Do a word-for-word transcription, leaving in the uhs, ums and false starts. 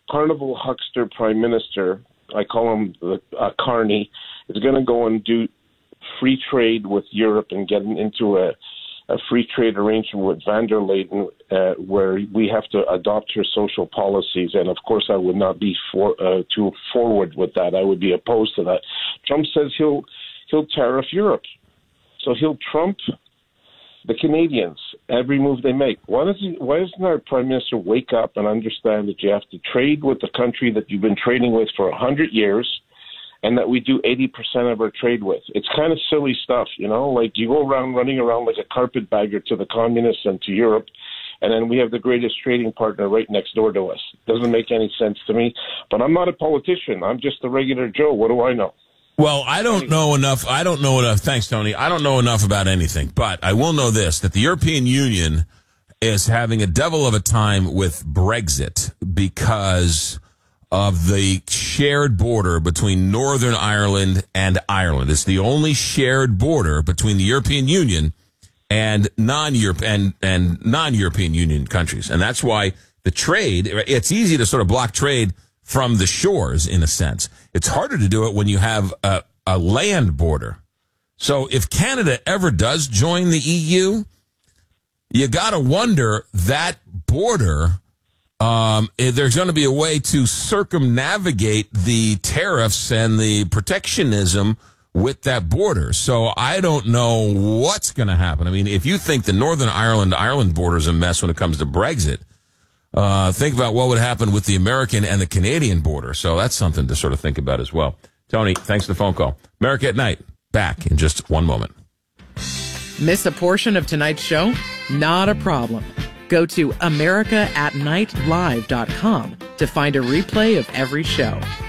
carnival huckster prime minister, I call him the uh, Carney, is going to go and do free trade with Europe and get into a, a free trade arrangement with van der Leyen, uh, where we have to adopt her social policies. And, of course, I would not be for, uh, too forward with that. I would be opposed to that. Trump says he'll he'll tariff Europe. So he'll trump the Canadians every move they make. Why doesn't why doesn't our prime minister wake up and understand that you have to trade with the country that you've been trading with for a hundred years, and that we do eighty percent of our trade with? It's kind of silly stuff, you know. Like, you go around running around like a carpetbagger to the communists and to Europe, and then we have the greatest trading partner right next door to us. Doesn't make any sense to me. But I'm not a politician. I'm just a regular Joe. What do I know? Well, I don't know enough. I don't know enough. Thanks, Tony. I don't know enough about anything, but I will know this, that the European Union is having a devil of a time with Brexit because of the shared border between Northern Ireland and Ireland. It's the only shared border between the European Union and non-Europe and, and non-European Union countries. And that's why the trade, it's easy to sort of block trade from the shores, in a sense. It's harder to do it when you have a, a land border. So if Canada ever does join the E U, you got to wonder that border, um, there's going to be a way to circumnavigate the tariffs and the protectionism with that border. So I don't know what's going to happen. I mean, if you think the Northern Ireland Ireland border is a mess when it comes to Brexit, Uh, think about what would happen with the American and the Canadian border. So that's something to sort of think about as well. Tony, thanks for the phone call. America at Night, back in just one moment. Miss a portion of tonight's show? Not a problem. Go to america at night live dot com to find a replay of every show.